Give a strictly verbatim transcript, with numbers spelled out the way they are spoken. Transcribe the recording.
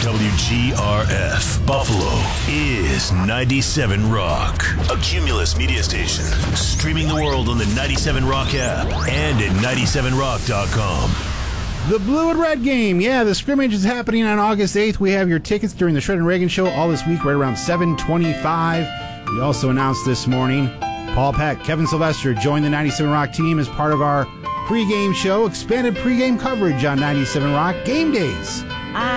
W G R F Buffalo is ninety-seven Rock, a Cumulus media station, streaming the world on the ninety-seven Rock app and at ninety-seven rock dot com. The Blue and Red game. Yeah, the scrimmage is happening on August eighth. We have your tickets during the Shred and Reagan show all this week right around seven twenty-five. We also announced this morning Paul Peck, Kevin Sylvester joined the ninety-seven Rock team as part of our pregame show. Expanded pregame coverage on ninety-seven Rock game days.